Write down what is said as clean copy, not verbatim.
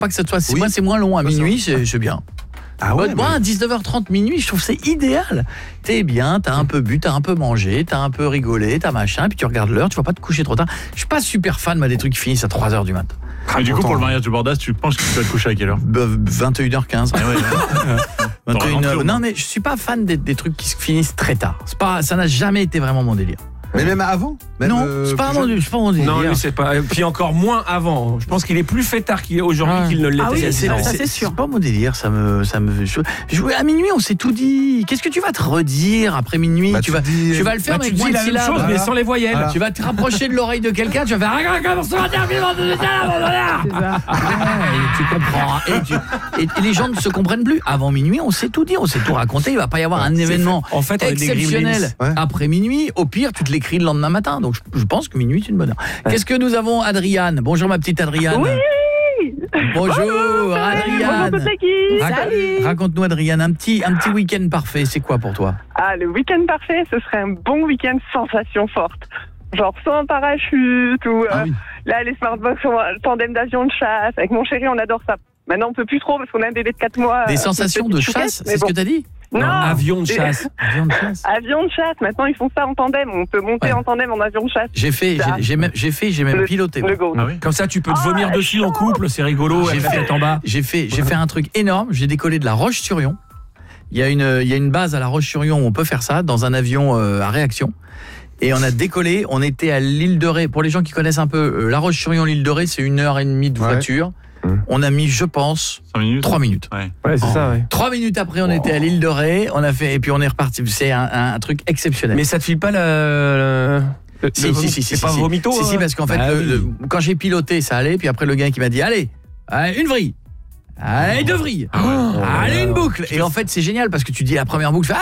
Pas que ça soit moi c'est moins long à minuit, c'est bien. Ah ouais, moi, à 19h30 minuit, je trouve que c'est idéal. T'es bien, t'as un peu bu, t'as un peu mangé, t'as un peu rigolé, t'as machin, puis tu regardes l'heure, tu vas pas te coucher trop tard. Je suis pas super fan moi des trucs qui finissent à 3h du matin. Et du coup, pour le mariage de Bordas, tu penses que tu vas te coucher à quelle heure? 21h15. Ah ouais, 21h. Non mais je suis pas fan des trucs qui finissent très tard. Ça n'a jamais été vraiment mon délire. Mais même avant non, c'est pas mon délire. Non, lui c'est pas. Puis encore moins avant. Je pense qu'il est plus fêtard aujourd'hui qu'il ne l'était. Ah oui, c'est sûr. C'est pas mon délire, ça me à minuit, on s'est tout dit. Qu'est-ce que tu vas te redire après minuit? Tu vas le faire avec moins de syllabes. Tu dis la même chose mais sans les voyelles. Tu vas te rapprocher de l'oreille de quelqu'un, tu vas faire comment ça va terminer tu comprends et les gens ne se comprennent plus. Avant minuit, on s'est tout dit, on s'est tout raconté, il va pas y avoir un événement exceptionnel après minuit. Au pire, tu te l'écris le lendemain matin. Donc je pense que minuit c'est une bonne heure. Qu'est-ce que nous avons, Adriane? Bonjour ma petite Adriane. Oui. Bonjour Adriane. Salut. Raconte-nous Adriane, un petit week-end parfait, c'est quoi pour toi? Le week-end parfait, ce serait un bon week-end sensation forte. Genre sans parachute ou là les smartbox sont un tandem d'avion de chasse. Avec mon chéri, on adore ça. Maintenant on peut plus trop parce qu'on a un bébé de 4 mois. Des sensations de chasse, c'est ce que t'as dit? Non, avion de chasse. Avion de chasse. Maintenant ils font ça en tandem. On peut monter en tandem en avion de chasse. J'ai même piloté. Comme ça, tu peux te vomir dessus en couple, c'est rigolo. Elle fait en bas. J'ai fait un truc énorme. J'ai décollé de La Roche-sur-Yon. Il y a une base à La Roche-sur-Yon où on peut faire ça dans un avion à réaction. Et on a décollé. On était à l'île de Ré. Pour les gens qui connaissent un peu La Roche-sur-Yon, l'île de Ré, c'est 1h30 de voiture. On a mis, je pense, 3 minutes. Ouais, c'est ça, 3 minutes après, on était à l'île de Ré, on a fait, et puis on est reparti. C'est un truc exceptionnel. Mais ça te file pas Si, pas vomito. Si, parce qu'en fait, quand j'ai piloté, ça allait, puis après le gars qui m'a dit, allez, une vrille. Allez, 2 vrilles. Allez, une boucle. Et en fait, c'est génial parce que tu dis la première boucle,